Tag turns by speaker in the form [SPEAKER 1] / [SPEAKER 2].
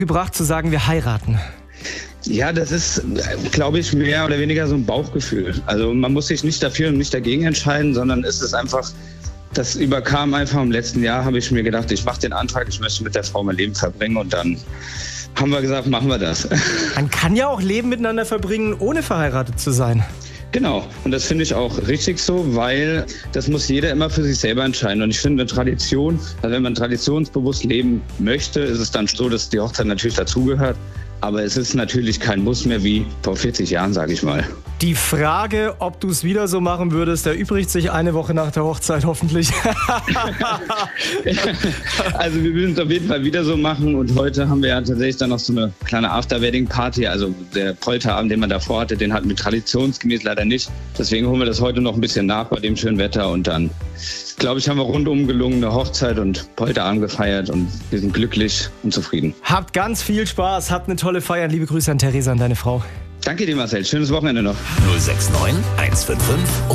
[SPEAKER 1] gebracht zu sagen, wir heiraten?
[SPEAKER 2] Ja, das ist, glaube ich, mehr oder weniger so ein Bauchgefühl. Also man muss sich nicht dafür und nicht dagegen entscheiden, sondern es ist einfach, das überkam einfach im letzten Jahr, habe ich mir gedacht, ich mache den Antrag, ich möchte mit der Frau mein Leben verbringen und dann haben wir gesagt, machen wir das.
[SPEAKER 1] Man kann ja auch Leben miteinander verbringen, ohne verheiratet zu sein.
[SPEAKER 2] Genau, und das finde ich auch richtig so, weil das muss jeder immer für sich selber entscheiden. Und ich finde, eine Tradition, also wenn man traditionsbewusst leben möchte, ist es dann so, dass die Hochzeit natürlich dazugehört. Aber es ist natürlich kein Muss mehr wie vor 40 Jahren, sage ich mal.
[SPEAKER 1] Die Frage, ob du es wieder so machen würdest, erübrigt sich eine Woche nach der Hochzeit hoffentlich.
[SPEAKER 2] Also wir würden es auf jeden Fall wieder so machen. Und heute haben wir ja tatsächlich dann noch so eine kleine After-Wedding-Party. Also der Polterabend, den man davor hatte, den hatten wir traditionsgemäß leider nicht. Deswegen holen wir das heute noch ein bisschen nach bei dem schönen Wetter. Und dann, glaube ich, haben wir rundum gelungene Hochzeit und Polterabend gefeiert. Und wir sind glücklich und zufrieden.
[SPEAKER 1] Habt ganz viel Spaß, habt eine tolle Feier. Liebe Grüße an Theresa und deine Frau.
[SPEAKER 2] Danke dir, Marcel. Schönes Wochenende noch.
[SPEAKER 3] 069 155